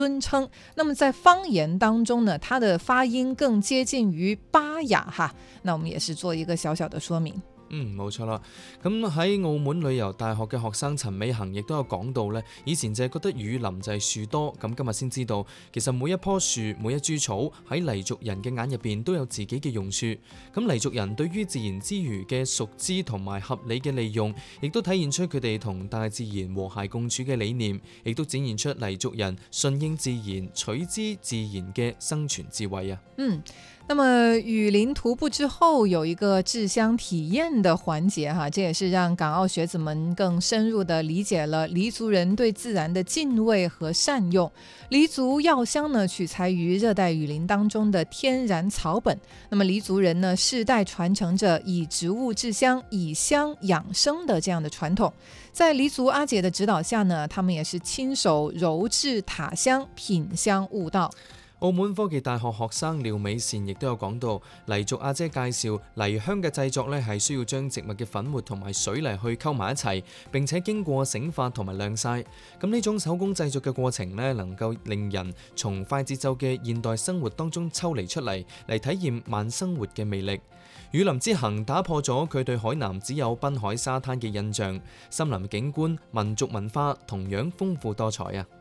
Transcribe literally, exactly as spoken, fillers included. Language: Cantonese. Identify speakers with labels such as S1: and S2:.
S1: 尊稱。那麼在方言當中呢，它的發音更接近於巴雅哈。那我們也是做一個小小的說明。
S2: 嗯，冇錯啦。咁喺澳門旅遊大學嘅學生陳美恒亦都有講到呢，以前就係覺得雨林就係樹多，咁今日先知道，其實每一棵樹、每一株草喺黎族人嘅眼入邊都有自己嘅用處。咁黎族人對於自然資源嘅熟知同埋合理嘅利用，亦都體現出佢哋同大自然和諧共處嘅理念，亦都展現出黎族人順應自然、取之自然嘅生存智慧啊。
S1: 嗯。那麼雨林徒步之後有一個製香體驗的環節哈，這也是讓港澳學子們更深入地理解了黎族人對自然的敬畏和善用。黎族藥香呢，取材於熱帶雨林當中的天然草本，那麼黎族人呢世代傳承着以植物製香、以香養生的這樣的傳統。在黎族阿姐的指導下呢，他們也是親手揉製塔香，品香悟道。
S2: 澳門科技大學學生廖美善亦都有講到，黎族阿姐介紹黎香嘅製作咧係需要將植物嘅粉末同埋水泥去溝埋一齊，並且經過醒發同埋晾曬。咁呢種手工製作嘅過程咧，能夠令人從快節奏嘅現代生活當中抽離出嚟，嚟體驗慢生活嘅魅力。雨林之行打破咗佢對海南只有濱海沙灘嘅印象，森林景觀、民族文化同樣豐富多彩啊！